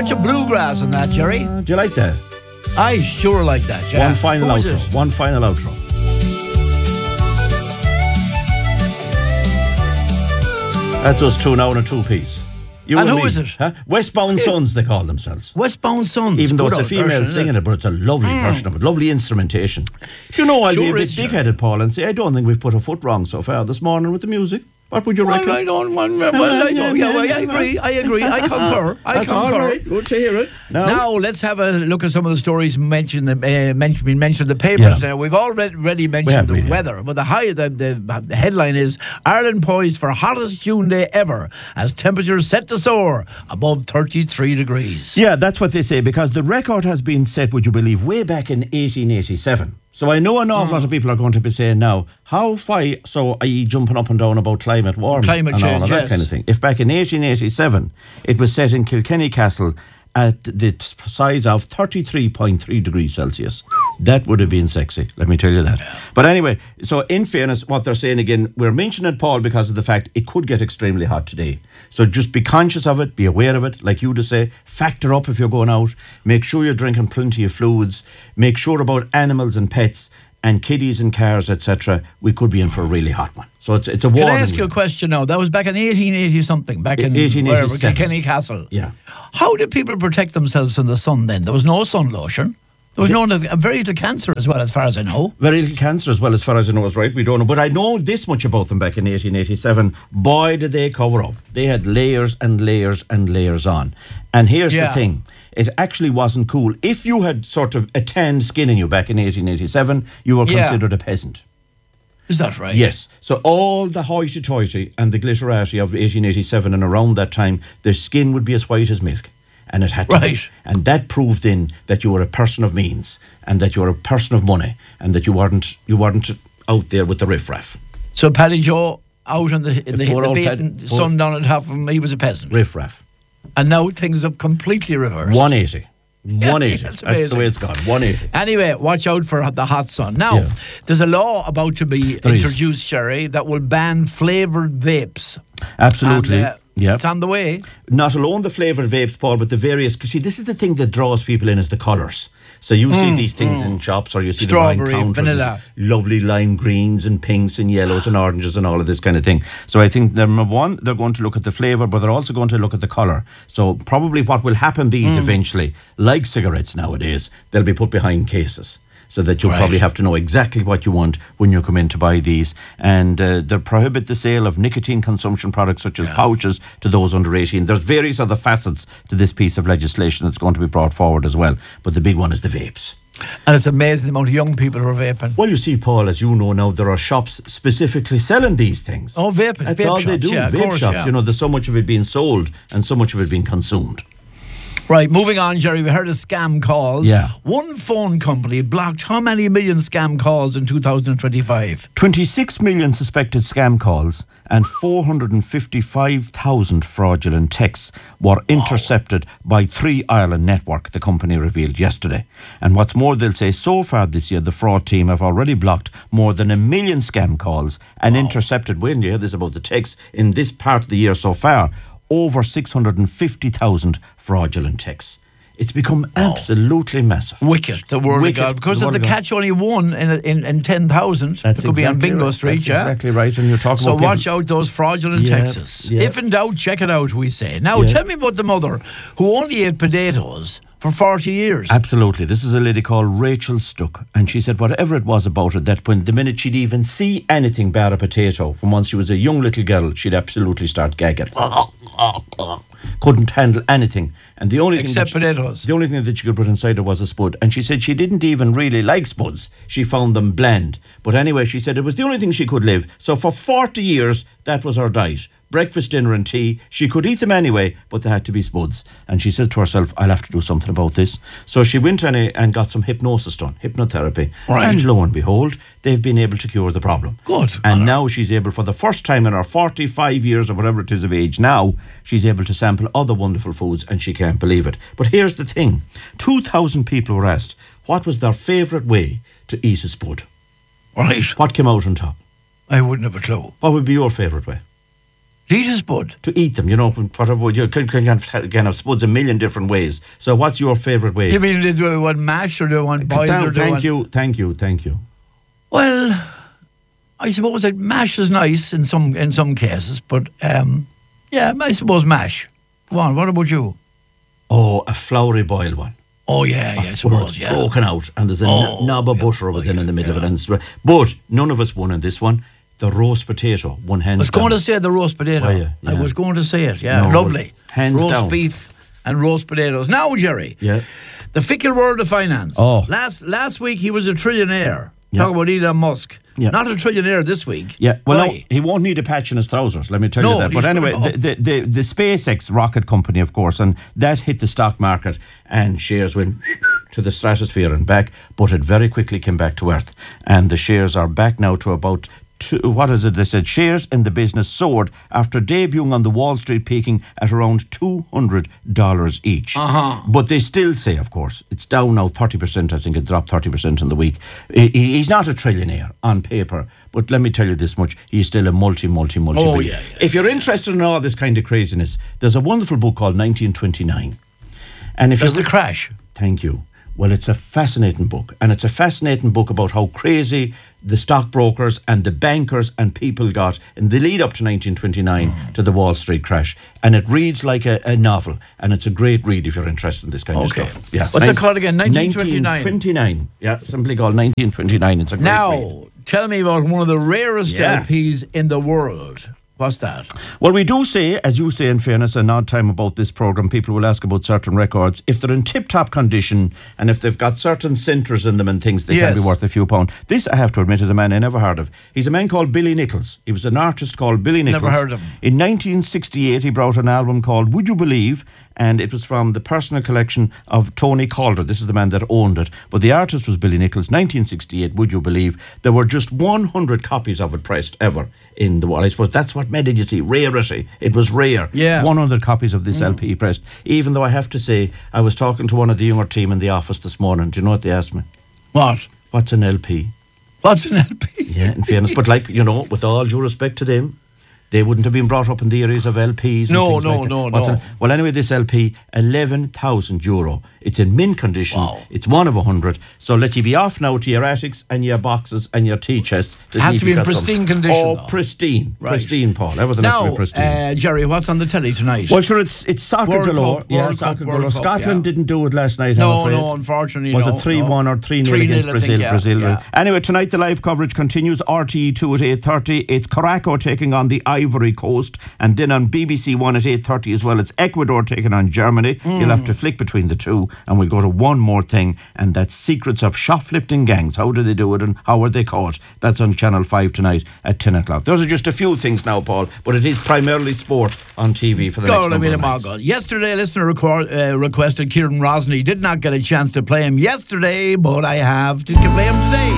touch of bluegrass on that, Jerry. Do you like that? I sure like that, yeah. One final Who is outro. it? One final outro. That's us two now in a two-piece. You And who me. is it? Huh? Westbound Sons, they call themselves. Westbound Sons. Even though Good it's a old female version, singing isn't it, but it's a lovely version of it, lovely instrumentation. You know, I'll be a Sure bit is, big-headed, Paul, and say I don't think we've put a foot wrong so far this morning with the music. What would you reckon? I agree. I concur. That's all right. Good to hear it. Now let's have a look at some of the stories mentioned in the papers. Yeah. Now we've already mentioned the weather, but the headline is Ireland poised for hottest June day ever as temperatures set to soar above 33 degrees. Yeah, that's what they say, because the record has been set, would you believe, way back in 1887. So I know an awful lot of people are going to be saying now, why, so are you jumping up and down about climate warming Climate and change, all of that yes. kind of thing? If back in 1887, it was set in Kilkenny Castle at the size of 33.3 degrees Celsius. That would have been sexy, let me tell you that. But anyway, so in fairness, what they're saying again, we're mentioning it, Paul, because of the fact it could get extremely hot today. So just be conscious of it, be aware of it, like you just say, factor up if you're going out, make sure you're drinking plenty of fluids, make sure about animals and pets, and kiddies and cars, etc. We could be in for a really hot one. So it's a warning. Can I ask you a question now? That was back in 1880-something, back in 1887. Kilkenny Castle. Yeah. How did people protect themselves from the sun then? There was no sun lotion. There was very little cancer as well, as far as I know. Very little cancer as well, as far as I know, is right. We don't know. But I know this much about them back in 1887. Boy, did they cover up. They had layers and layers and layers on. And here's the thing. It actually wasn't cool. If you had sort of a tanned skin in you back in 1887, you were considered a peasant. Is that right? Yes. So all the hoity-toity and the glitterati of 1887 and around that time, their skin would be as white as milk. And it had to be. And that proved then that you were a person of means and that you were a person of money and that you weren't out there with the riffraff. So Paddy Joe out in the beaten sun down at half of him, he was a peasant. Riffraff. And now things have completely reversed. 180. 180. That's That's the way it's gone. 180. Anyway, watch out for the hot sun. Now, there's a law about to be introduced, Sherry, that will ban flavoured vapes. Absolutely. And, it's on the way. Not alone the flavoured vapes, Paul, but the various... See, this is the thing that draws people in, is the colours. So you see these things in shops, or you see Strawberry, the wine counters, vanilla. lovely lime greens and pinks and yellows and oranges and all of this kind of thing. So I think, number one, they're going to look at the flavour, but they're also going to look at the colour. So probably what will happen these eventually, like cigarettes nowadays, they'll be put behind cases, so that you'll probably have to know exactly what you want when you come in to buy these. And they prohibit the sale of nicotine consumption products such as pouches to those under 18. There's various other facets to this piece of legislation that's going to be brought forward as well. But the big one is the vapes. And it's amazing the amount of young people who are vaping. Well, you see, Paul, as you know now, there are shops specifically selling these things. Oh, vaping. That's vape all shops, they do, vape shops. You know, there's so much of it being sold and so much of it being consumed. Right, moving on, Jerry, we heard of scam calls. Yeah. One phone company blocked how many million scam calls in 2025? 26 million suspected scam calls and 455,000 fraudulent texts were intercepted by Three Ireland Network, the company revealed yesterday. And what's more, they'll say so far this year, the fraud team have already blocked more than 1 million scam calls and intercepted, when you hear this about the texts, in this part of the year so far, over 650,000 fraudulent texts. It's become absolutely massive. Wicked, the word of God. Because if the catch only one in 10,000, it could be on Bingo Street, That's exactly right. And you're talking about watch out those fraudulent texts. If in doubt, check it out, we say. Now, tell me about the mother who only ate potatoes for 40 years. Absolutely. This is a lady called Rachel Stuck, and she said whatever it was about it, that when the minute she'd even see anything bar a potato, from once she was a young little girl, she'd absolutely start gagging. Couldn't handle anything. And the only except potatoes. The only thing that she could put inside her was a spud. And she said she didn't even really like spuds. She found them bland. But anyway, she said it was the only thing she could live. So for 40 years, that was her diet. Breakfast, dinner and tea. She could eat them anyway, but they had to be spuds. And she said to herself, I'll have to do something about this. So she went and got some hypnosis done, hypnotherapy. Right. And lo and behold, they've been able to cure the problem. Good. And now she's able, for the first time in her 45 years or whatever it is of age now, she's able to sample other wonderful foods, and she can't believe it. But here's the thing. 2,000 people were asked what was their favourite way to eat a spud. Right. What came out on top? I wouldn't have a clue. What would be your favourite way? Jesus, bud. To eat them, whatever. You can have spuds a million different ways. So what's your favourite way? You mean do they want mash or do they want boiled? Thank you. Well, I suppose that mash is nice in some cases, but I suppose mash. Go on, what about you? Oh, a floury boiled one. Oh, yeah, I suppose, it's broken out and there's a knob of butter within in the middle of it. But none of us won in this one. The roast potato, one hands down. I was going to say the roast potato. Yeah. I was going to say it, No, lovely. Hands roast down. beef and roast potatoes. Now, Jerry, the fickle world of finance. Oh. Last week he was a trillionaire. Yeah. Talk about Elon Musk. Yeah. Not a trillionaire this week. Yeah, well, Why? no, he won't need a patch in his trousers, let me tell you that. But he's anyway, gonna- the SpaceX rocket company, of course, and that hit the stock market and shares went to the stratosphere and back, but it very quickly came back to earth. And the shares are back now to about they said shares in the business soared after debuting on the Wall Street, peaking at around $200 each. But they still say, of course, it's down now 30%. I think it dropped 30% in the week. He's not a trillionaire on paper, but let me tell you this much: he's still a multi. Oh, yeah. If you're interested in all this kind of craziness, there's a wonderful book called 1929. And if There's the crash. Thank you. Well, it's a fascinating book, and it's a fascinating book about how crazy the stockbrokers and the bankers and people got in the lead up to 1929 to the Wall Street crash. And it reads like a novel, and it's a great read if you're interested in this kind of stuff. Yeah. What's it called again? 1929? 1929. Yeah, simply called 1929. It's a great read. Now, tell me about one of the rarest LPs in the world. What's that? Well, we do say, as you say in fairness, an odd time about this programme, people will ask about certain records. If they're in tip-top condition and if they've got certain centres in them and things, they can be worth a few pound. This, I have to admit, is a man I never heard of. He's a man called Billy Nichols. He was an artist called Billy Nichols. Never heard of him. In 1968, he brought an album called Would You Believe? And it was from the personal collection of Tony Calder. This is the man that owned it. But the artist was Billy Nichols. 1968, Would You Believe? There were just 100 copies of it pressed ever in the world. I suppose that's what made it, you see, rarity. It was rare. Yeah. 100 copies of this LP pressed. Even though I have to say, I was talking to one of the younger team in the office this morning. Do you know what they asked me? What? What's an LP? What's an LP? Yeah, in fairness. But with all due respect to them, they wouldn't have been brought up in the areas of LPs. No. Well, anyway, this LP, €11,000. It's in mint condition. Wow. It's one of 100. So let you be off now to your attics and your boxes and your tea chests. It has to be in pristine condition. Oh, though. pristine. Right. Pristine, Paul. Everything has to be pristine. Now, Jerry, what's on the telly tonight? Well, sure, it's soccer World galore. Cup, World Cup, soccer World galore. Cup, Scotland didn't do it last night, I'm No, afraid. unfortunately, Was no. it 3-1 or 3-0 3-0, against I Brazil? think, Brazil. yeah. Anyway, tonight the live coverage continues. RTE2 at 8:30. It's Caraco taking on the Ivory Coast. And then on BBC One at 8:30 as well, it's Ecuador taking on Germany. You'll have to flick between the two. And we'll go to one more thing, and that's secrets of shoplifting gangs. How do they do it and how are they caught? That's on Channel 5 tonight at 10 o'clock. Those are just a few things now, Paul, but it is primarily sport on TV for the next number of nights. Yesterday, a listener requested Kieran Rosny. Did not get a chance to play him yesterday, but I have to play him today.